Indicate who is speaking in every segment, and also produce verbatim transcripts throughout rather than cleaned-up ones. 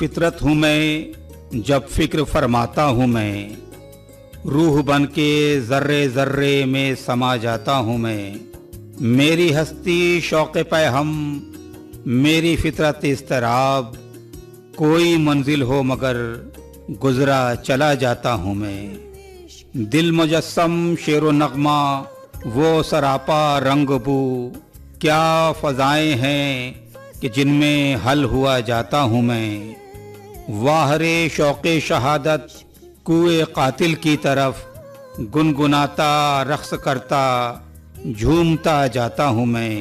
Speaker 1: फितरत हूँ मैं जब फिक्र फरमाता हूँ मैं, रूह बन के जर्रे जर्रे में समा जाता हूँ मैं। मेरी हस्ती शौक़ पैहम, मेरी फितरत इस्तराब, कोई मंजिल हो मगर गुजरा चला जाता हूँ मैं। दिल मुजस्सम शेरो नगमा वो सरापा रंग बू, क्या फ़ज़ाएं हैं कि जिनमें हल हुआ जाता हूँ मैं। वाहरे शौक़े शहादत कुए कातिल की तरफ, गुनगुनाता रक्स करता झूमता जाता हूँ मैं।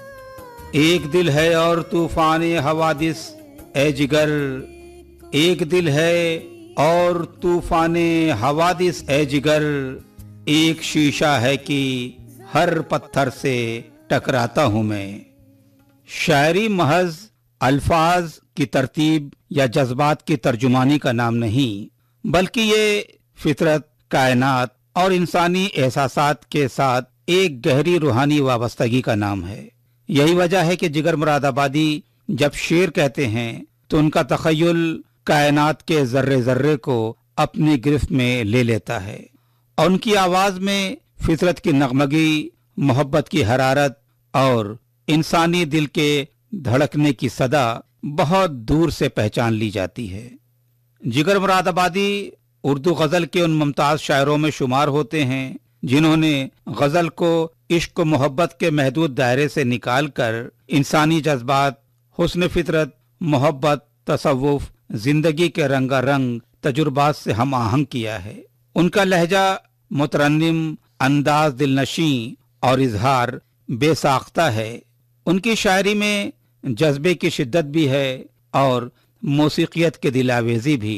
Speaker 1: एक दिल है और तूफान हवादिस ए जिगर, एक दिल है और तूफान हवादिस ए जिगर, एक शीशा है कि हर पत्थर से टकराता हूँ मैं। शायरी महज अल्फाज की तरतीब या जज्बात की तर्जुमानी का नाम नहीं, बल्कि ये फितरत, कायनात और इंसानी एहसासात के साथ एक गहरी रूहानी वाबस्तगी का नाम है। यही वजह है कि जिगर मुरादाबादी जब शेर कहते हैं तो उनका तखय्युल कायनात के जर्रे जर्रे को अपनी गिरफ्त में ले लेता है और उनकी आवाज में फितरत की नगमगी, मोहब्बत की हरारत और इंसानी दिल के धड़कने की सदा बहुत दूर से पहचान ली जाती है। जिगर मुरादाबादी उर्दू गजल के उन मुमताज शायरों में शुमार होते हैं जिन्होंने गजल को इश्क व मोहब्बत के महदूद दायरे से निकालकर इंसानी जज्बात, हुस्न फितरत, मोहब्बत, तसव्वुफ, जिंदगी के रंगारंग तजुर्बात से हम आहंग किया है। उनका लहजा मुतरन्निम, अंदाज दिलनशी और इजहार बेसाख्ता है। उनकी शायरी में जज्बे की शिद्दत भी है और मौसीकियत की दिलावेजी भी।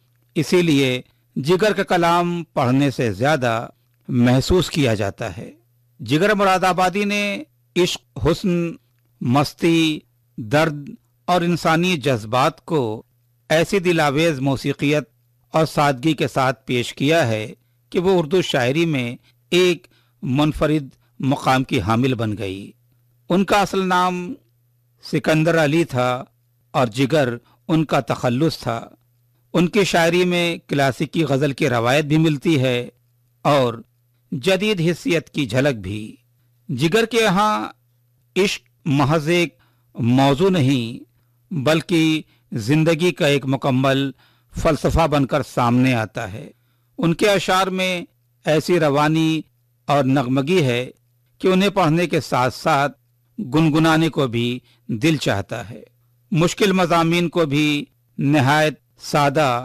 Speaker 1: इसीलिए जिगर का कलाम पढ़ने से ज्यादा महसूस किया जाता है। जिगर मुरादाबादी ने इश्क, हुस्न, मस्ती, दर्द और इंसानी जज्बात को ऐसी दिलावेज मौसीकियत और सादगी के साथ पेश किया है कि वो उर्दू शायरी में एक मुनफरिद मुकाम की हामिल बन गई। उनका असल नाम सिकंदर अली था और जिगर उनका तखल्लुस था। उनकी शायरी में क्लासिकी गजल की रवायत भी मिलती है और जदीद हिस्सियत की झलक भी। जिगर के यहाँ इश्क महज एक मौजू नहीं, बल्कि जिंदगी का एक मुकम्मल फलसफा बनकर सामने आता है। उनके अशार में ऐसी रवानी और नगमगी है कि उन्हें पढ़ने के साथ साथ गुनगुनाने को भी दिल चाहता है। मुश्किल मज़ामीन को भी निहायत सादा